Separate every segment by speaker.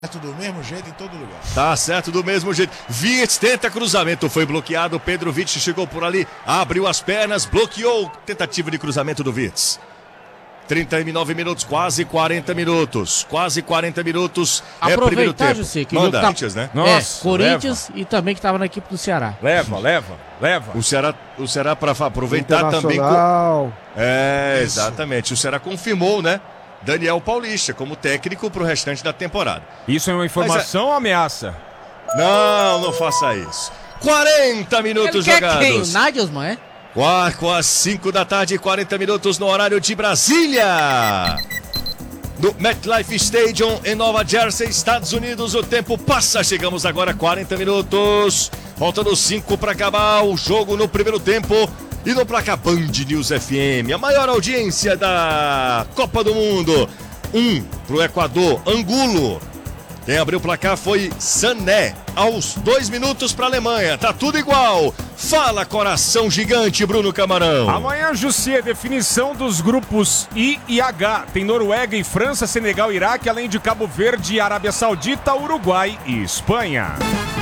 Speaker 1: Certo do mesmo jeito em todo lugar.
Speaker 2: Tá certo do mesmo jeito. Wirtz tenta cruzamento, foi bloqueado. Pedro Wirtz chegou por ali, abriu as pernas, bloqueou. Tentativa de cruzamento do Wirtz. 39 minutos, quase 40 minutos. Quase 40 minutos. É primeiro tempo.
Speaker 3: José, que
Speaker 2: Manda,
Speaker 3: tá...
Speaker 2: Corinthians, né?
Speaker 3: Nossa, Corinthians leva. E também que estava na equipe do Ceará.
Speaker 4: Leva.
Speaker 2: O Ceará para aproveitar também. Exatamente. O Ceará confirmou, né? Daniel Paulista como técnico para o restante da temporada.
Speaker 4: Isso é uma informação ou ameaça?
Speaker 2: Não faça isso. 40 minutos jogados.
Speaker 3: Quem? O Nagelsmann, é?
Speaker 2: Quase 5 da tarde, 40 minutos no horário de Brasília. No MetLife Stadium, em Nova Jersey, Estados Unidos, o tempo passa. Chegamos agora a 40 minutos. Faltando 5 para acabar o jogo no primeiro tempo. E no placar Band News FM, a maior audiência da Copa do Mundo. 1 pro Equador, Angulo. Quem abriu o placar foi Sané, aos 2 minutos para a Alemanha. Tá tudo igual. Fala, coração gigante, Bruno Camarão.
Speaker 4: Amanhã, Jussi, definição dos grupos I e H. Tem Noruega e França, Senegal e Iraque, além de Cabo Verde, Arábia Saudita, Uruguai e Espanha.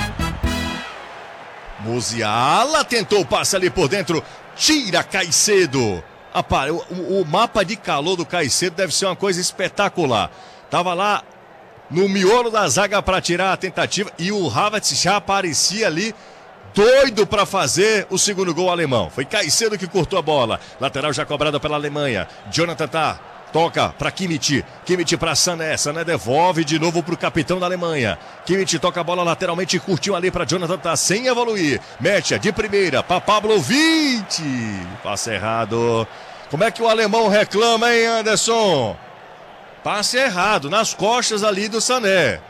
Speaker 2: Musiala tentou o passe ali por dentro. Tira Caicedo. O mapa de calor do Caicedo deve ser uma coisa espetacular. Tava lá no miolo da zaga para tirar a tentativa e o Havertz já aparecia ali doido para fazer o segundo gol alemão. Foi Caicedo que cortou a bola. Lateral já cobrada pela Alemanha. Jonathan Tah toca para Kimmich. Kimmich para Sané. Sané devolve de novo para o capitão da Alemanha. Kimmich toca a bola lateralmente e curtiu ali para Jonathan Tah sem evoluir. Mete de primeira para Pavlovic. Passe errado. Como é que o alemão reclama, hein, Anderson? Passe errado, nas costas ali do Sané.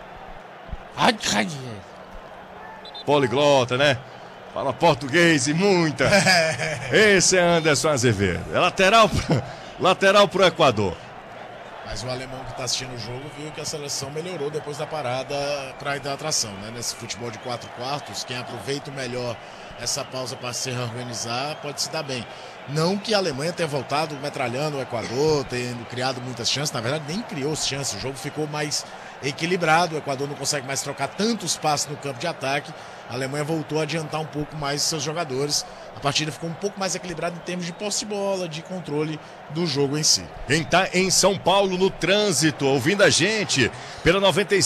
Speaker 2: Poliglota, né? Fala português e muita. Esse é Anderson Azevedo. É lateral pro Equador.
Speaker 1: Mas o alemão que está assistindo o jogo viu que a seleção melhorou depois da parada para ir da atração, né? Nesse futebol de 4 quartos, quem aproveita melhor essa pausa para se reorganizar pode se dar bem. Não que a Alemanha tenha voltado metralhando o Equador, tendo criado muitas chances, na verdade nem criou chances, o jogo ficou mais equilibrado, o Equador não consegue mais trocar tantos passes no campo de ataque, a Alemanha voltou a adiantar um pouco mais seus jogadores, a partida ficou um pouco mais equilibrada em termos de posse de bola, de controle do jogo em si.
Speaker 2: Quem tá em São Paulo no trânsito, ouvindo a gente pela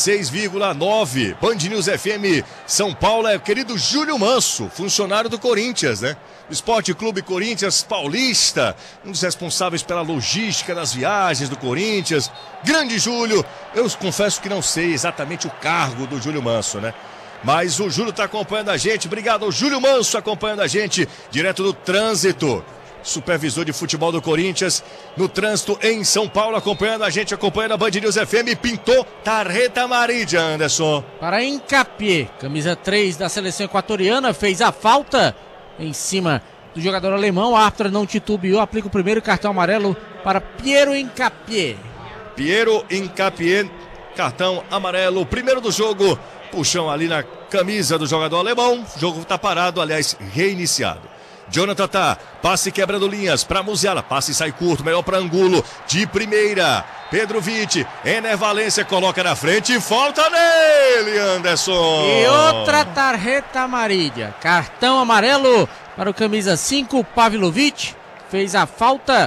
Speaker 2: 96,9 Band News FM São Paulo, é o querido Júlio Manso, funcionário do Corinthians, né? Esporte Clube Corinthians Paulista, um dos responsáveis pela logística das viagens do Corinthians. Grande Júlio, eu confesso que não sei exatamente o cargo do Júlio Manso, né? Mas o Júlio está acompanhando a gente. Obrigado ao Júlio Manso acompanhando a gente direto do trânsito. Supervisor de futebol do Corinthians no trânsito em São Paulo, acompanhando a gente, acompanhando a Band News FM. Pintou tarjeta amarilla, Anderson.
Speaker 3: Para Hincapié, camisa 3 da seleção equatoriana, fez a falta em cima do jogador alemão. O árbitro não titubeou, aplica o primeiro cartão amarelo para Piero Hincapié.
Speaker 2: Piero Hincapié, cartão amarelo, primeiro do jogo. Puxão ali na camisa do jogador alemão. O jogo está parado, aliás, reiniciado. Jonathan Tah, passe quebrando linhas para Musiala. Passe sai curto, melhor para Angulo. De primeira, Pedro Wirtz. Ener Valencia coloca na frente e falta nele, Anderson.
Speaker 3: E outra tarjeta amarilla. Cartão amarelo para o camisa 5, Pavlovic. Fez a falta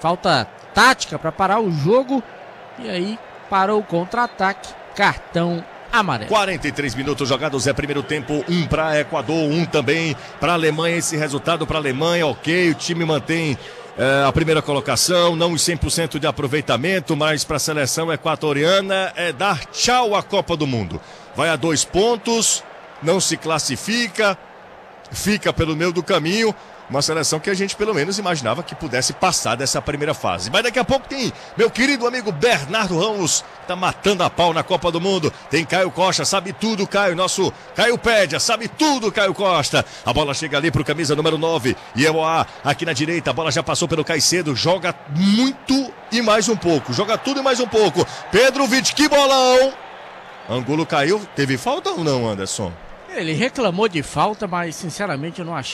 Speaker 3: tática para parar o jogo. E aí parou o contra-ataque. Cartão amarelo.
Speaker 2: 43 minutos jogados, é primeiro tempo, 1 para Equador, 1 também para Alemanha. Esse resultado para Alemanha, ok, o time mantém a primeira colocação, não os 100% de aproveitamento, mas para a seleção equatoriana é dar tchau à Copa do Mundo. Vai a 2 pontos, não se classifica, fica pelo meio do caminho. Uma seleção que a gente pelo menos imaginava que pudesse passar dessa primeira fase. Mas daqui a pouco tem meu querido amigo Bernardo Ramos, tá matando a pau na Copa do Mundo. Tem Caio Costa, sabe tudo, Caio. Nosso Caio Pédia, sabe tudo, Caio Costa. A bola chega ali pro camisa número 9. E Evoá aqui na direita, a bola já passou pelo Caicedo. Joga muito e mais um pouco. Joga tudo e mais um pouco. Pedro Wirtz, que bolão. Angulo caiu. Teve falta ou não, Anderson?
Speaker 3: Ele reclamou de falta, mas sinceramente eu não achei.